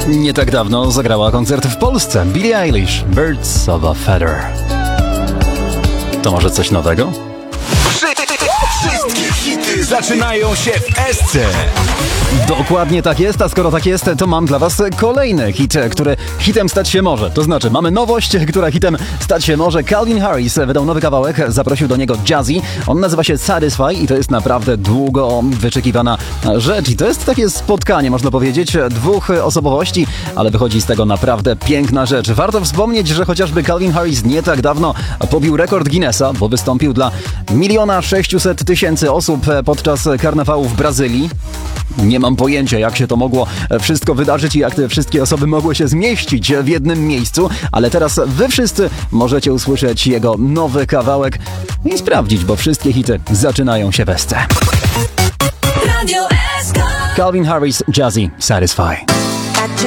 Nie tak dawno zagrała koncert w Polsce. Billie Eilish, Birds of a Feather. To może coś nowego? Wszystkie hity zaczynają się w Esce. Dokładnie tak jest, a skoro tak jest, to mam dla was kolejny hit, który hitem stać się może. To znaczy, mamy nowość, która hitem stać się może. Calvin Harris wydał nowy kawałek, zaprosił do niego Jazzy. On nazywa się Satisfy i to jest naprawdę długo wyczekiwana rzecz. I to jest takie spotkanie, można powiedzieć, dwóch osobowości, ale wychodzi z tego naprawdę piękna rzecz. Warto wspomnieć, że chociażby Calvin Harris nie tak dawno pobił rekord Guinnessa, bo wystąpił dla 1 600 000 osób podczas karnawału w Brazylii. Nie mam pojęcia, jak się to mogło wszystko wydarzyć i jak te wszystkie osoby mogły się zmieścić w jednym miejscu, ale teraz wy wszyscy możecie usłyszeć jego nowy kawałek i sprawdzić, bo wszystkie hity zaczynają się w Esce. Calvin Harris, Jazzy, Satisfy. Got to